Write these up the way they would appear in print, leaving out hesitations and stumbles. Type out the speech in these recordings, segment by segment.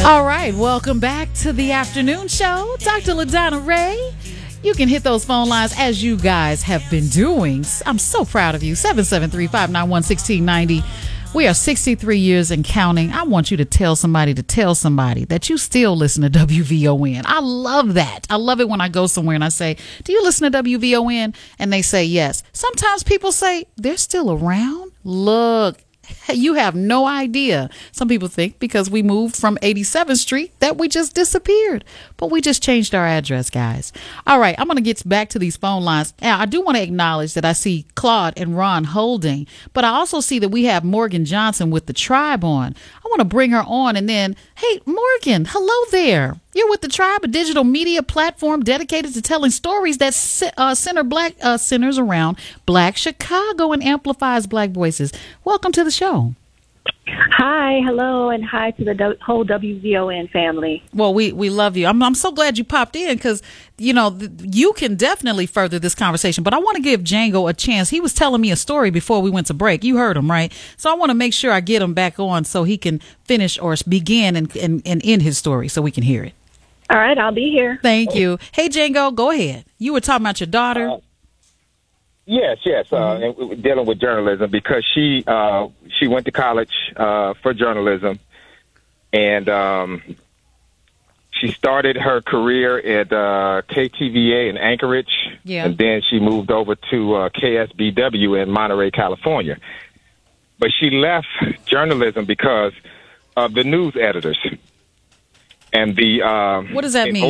All right, welcome back to the afternoon show. Dr. LaDonna Ray. You can hit those phone lines as you guys have been doing. I'm so proud of you. 773-591-1690. We are 63 years and counting. I want you to tell somebody that you still listen to WVON. I love that. I love it when I go somewhere and I say, do you listen to WVON? And they say yes. Sometimes people say, they're still around? Look. You have no idea. Some people think because we moved from 87th Street that we just disappeared. But we just changed our address, guys. All right, I'm going to get back to these phone lines. Now, I do want to acknowledge that I see Claude and Ron holding, but I also see that we have Morgan Johnson with the Tribe on. I want to bring her on and then, hey, Morgan, hello there. You're with the Tribe, a digital media platform dedicated to telling stories that center black centers around Black Chicago and amplifies Black voices. Welcome to the show. Hi, hello, and hi to the whole WVON family. Well, we love you. I'm so glad you popped in because, you know, you can definitely further this conversation, but I want to give Django a chance. He was telling me a story before we went to break. You heard him, right? So I want to make sure I get him back on so he can finish or begin and end his story so we can hear it. All right, I'll be here. Thank you. Hey, Django, go ahead. You were talking about your daughter. Yes, and dealing with journalism because she went to college for journalism, and she started her career at KTVA in Anchorage, and then she moved over to KSBW in Monterey, California. But she left journalism because of the news editors. And the what does that mean?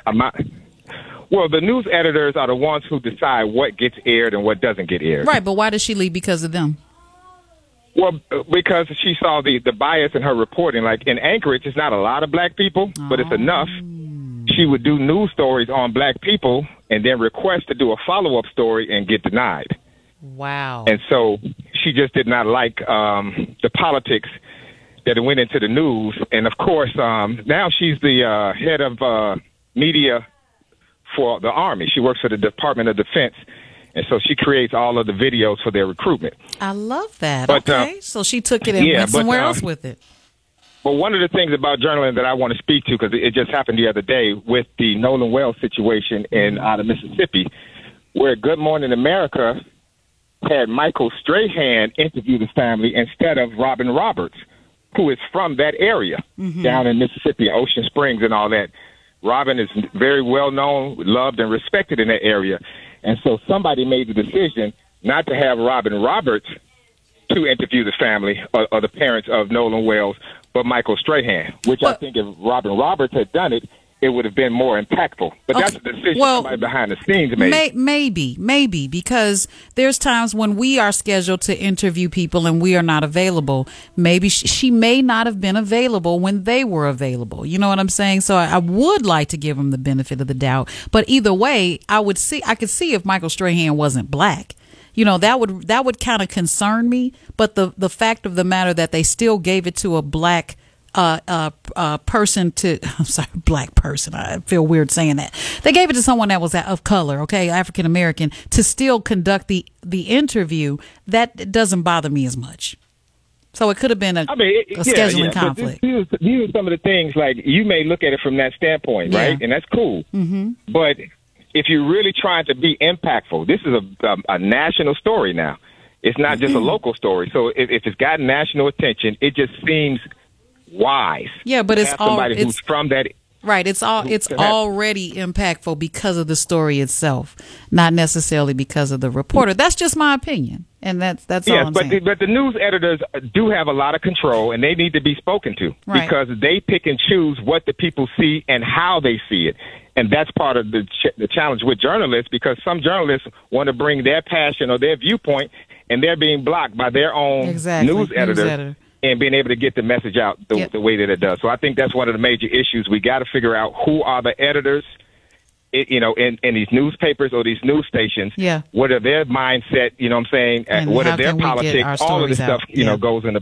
Well, the news editors are the ones who decide what gets aired and what doesn't get aired. Right, but why did she leave because of them? Well, because she saw the bias in her reporting. Like in Anchorage, it's not a lot of black people, but it's enough. She would do news stories on black people and then request to do a follow-up story and get denied. Wow. And so she just did not like the politics that went into the news. And, of course, now she's the head of media for the Army. She works for the Department of Defense. And so she creates all of the videos for their recruitment. I love that. But, okay. So she took it and went somewhere else with it. But one of the things about journalism that I want to speak to, because it just happened the other day with the Nolan Wells situation out of Mississippi, where Good Morning America had Michael Strahan interview the family instead of Robin Roberts, who is from that area down in Mississippi, Ocean Springs and all that. Robin is very well known, loved, and respected in that area. And so somebody made the decision not to have Robin Roberts to interview the family or the parents of Nolan Wells, but Michael Strahan, which I think if Robin Roberts had done it, it would have been more impactful. But that's a decision somebody behind the scenes made. Maybe, because there's times when we are scheduled to interview people and we are not available. Maybe she may not have been available when they were available. You know what I'm saying? So I would like to give them the benefit of the doubt. But either way, I could see if Michael Strahan wasn't black. You know, that would kind of concern me. But the fact of the matter that they still gave it to a black person black person. I feel weird saying that. They gave it to someone that was of color, okay, African American, to still conduct the interview. That doesn't bother me as much. So it could have been a scheduling conflict. These are some of the things, like, you may look at it from that standpoint, right? And that's cool. But if you're really trying to be impactful, this is a national story now. It's not just a local story. So if it's got national attention, it just seems wise. Yeah, but it's somebody who's from that. Right. It's already impactful because of the story itself, not necessarily because of the reporter. That's just my opinion, and that's all I'm saying. But the news editors do have a lot of control, and they need to be spoken to because they pick and choose what the people see and how they see it. And that's part of the challenge with journalists, because some journalists want to bring their passion or their viewpoint, and they're being blocked by their own news editor. And being able to get the message out the way that it does. So I think that's one of the major issues. We got to figure out who are the editors, in these newspapers or these news stations. What are their mindset? You know what I'm saying? And what are their politics? All of this stuff, goes into